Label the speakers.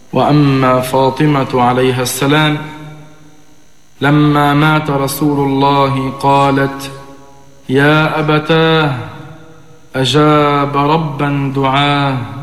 Speaker 1: وأما فاطمة عليها السلام لما مات رسول الله قالت: يا أبتاه، أجاب ربا دعاه.